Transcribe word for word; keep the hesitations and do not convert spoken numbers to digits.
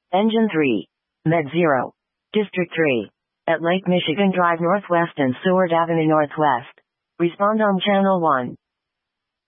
Engine three. Med zero. District three. At Lake Michigan Drive Northwest and Seward Avenue Northwest. Respond on Channel one.